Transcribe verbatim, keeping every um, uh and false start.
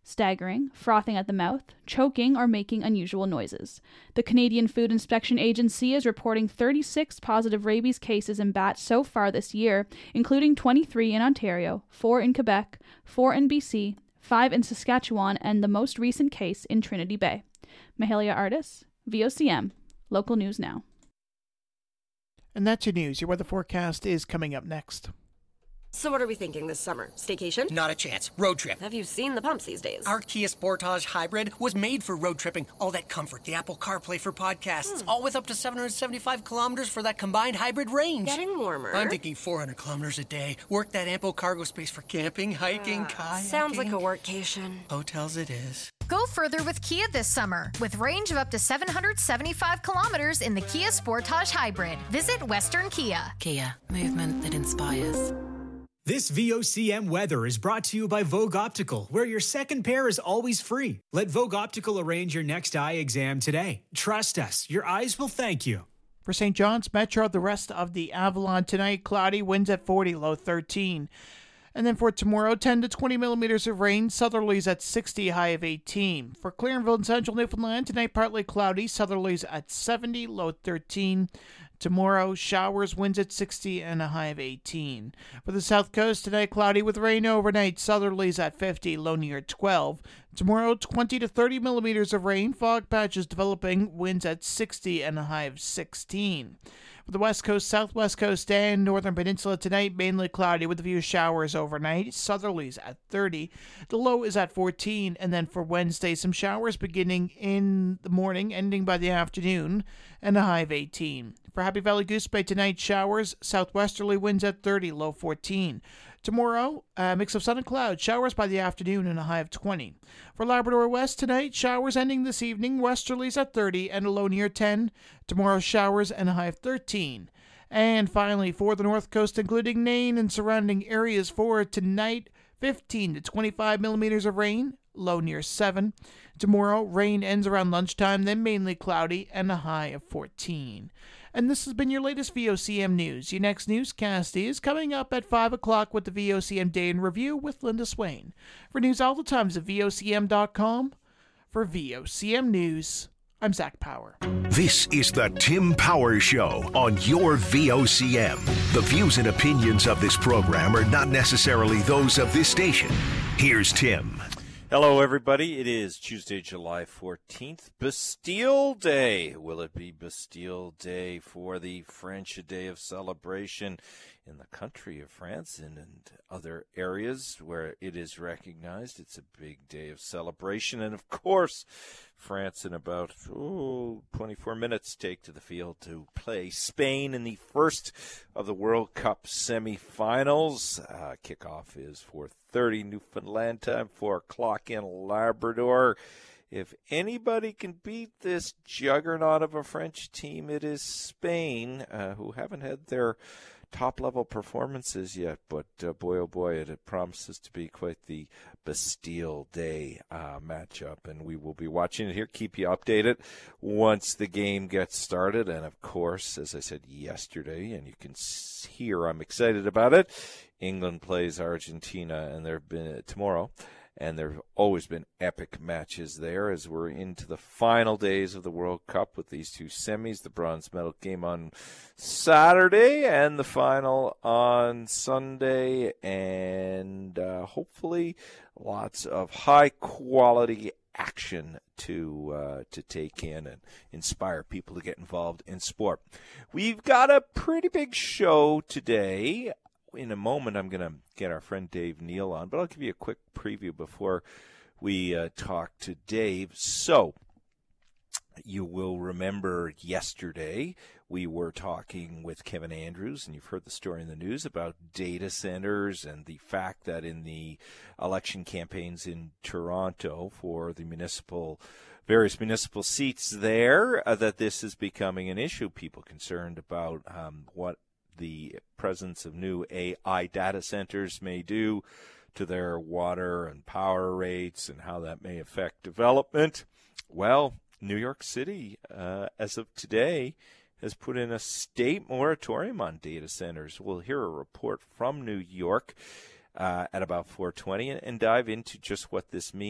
staggering, frothing at the mouth, choking, or making unusual noises. The Canadian Food Inspection Agency is reporting thirty-six positive rabies cases in bats so far this year, including twenty-three in Ontario, four in Quebec, four in B C, five in Saskatchewan, and the most recent case in Trinity Bay. Mahalia Artis, V O C M, Local News Now. And that's your news. Your weather forecast is coming up next. So what are we thinking this summer? Staycation? Not a chance. Road trip. Have you seen the pumps these days? Our Kia Sportage Hybrid was made for road tripping. All that comfort, the Apple CarPlay for podcasts, hmm. all with up to seven hundred seventy-five kilometers for that combined hybrid range. Getting warmer. I'm thinking four hundred kilometers a day. Work that ample cargo space for camping, hiking, uh, kayaking. Sounds like a workcation. Hotels it is. Go further with Kia this summer with range of up to seven hundred seventy-five kilometers in the Kia Sportage Hybrid. Visit Western Kia. Kia, movement that inspires. This V O C M weather is brought to you by Vogue Optical, where your second pair is always free. Let Vogue Optical arrange your next eye exam today. Trust us, your eyes will thank you. For Saint John's Metro, the rest of the Avalon tonight, cloudy, winds at forty, low thirteen. And then for tomorrow, ten to twenty millimeters of rain, southerlies at sixty, high of eighteen. For Clarenville and Central Newfoundland, tonight partly cloudy, southerlies at seventy, low thirteen. Tomorrow, showers, winds at sixty, and a high of eighteen. For the South Coast, tonight cloudy with rain overnight, southerlies at fifty, low near twelve. Tomorrow, twenty to thirty millimeters of rain, fog patches developing, winds at sixty, and a high of sixteen. For the West Coast, Southwest Coast, and Northern Peninsula tonight, mainly cloudy with a few showers overnight, southerlies at thirty. The low is at fourteen, and then for Wednesday, some showers beginning in the morning, ending by the afternoon, and a high of eighteen. For Happy Valley Goose Bay tonight, showers, southwesterly winds at thirty, low fourteen. Tomorrow, a mix of sun and clouds, showers by the afternoon and a high of twenty. For Labrador West tonight, showers ending this evening, westerlies at thirty and a low near ten. Tomorrow, showers and a high of thirteen. And finally, for the North Coast, including Nain and surrounding areas, for tonight, fifteen to twenty-five millimeters of rain, low near seven. Tomorrow, rain ends around lunchtime, then mainly cloudy and a high of fourteen. And this has been your latest V O C M News. Your next newscast is coming up at five o'clock with the V O C M Day in Review with Linda Swain. For news all the times at V O C M dot com. For V O C M News, I'm Zach Power. This is the Tim Power Show on your V O C M. The views and opinions of this program are not necessarily those of this station. Here's Tim. Hello, everybody. It is Tuesday, July fourteenth, Bastille Day. Will it be Bastille Day for the French, a day of celebration in the country of France and in other areas where it is recognized? It's a big day of celebration. And, of course, France in about oh, twenty-four minutes take to the field to play Spain in the first of the World Cup semifinals. Uh, kickoff is four thirty Newfoundland time, four o'clock in Labrador. If anybody can beat this juggernaut of a French team, it is Spain, uh, who haven't had their top-level performances yet. But, uh, boy, oh boy, it, it promises to be quite the Bastille Day uh, matchup. And we will be watching it here, keep you updated once the game gets started. And, of course, as I said yesterday, and you can hear I'm excited about it, England plays Argentina, and there have been uh, tomorrow. And there have always been epic matches there as we're into the final days of the World Cup with these two semis, the bronze medal game on Saturday and the final on Sunday. And uh, hopefully lots of high-quality action to uh, to take in and inspire people to get involved in sport. We've got a pretty big show today. In a moment, I'm going to get our friend Dave Neal on, but I'll give you a quick preview before we uh, talk to Dave. So, you will remember yesterday we were talking with Kevin Andrews, and you've heard the story in the news about data centers and the fact that in the election campaigns in Toronto for the municipal various municipal seats there, uh, that this is becoming an issue. People concerned about um, what the presence of new A I data centers may do to their water and power rates and how that may affect development. Well, New York City, uh, as of today, has put in a state moratorium on data centers. We'll hear a report from New York uh, at about four twenty and, and dive into just what this means.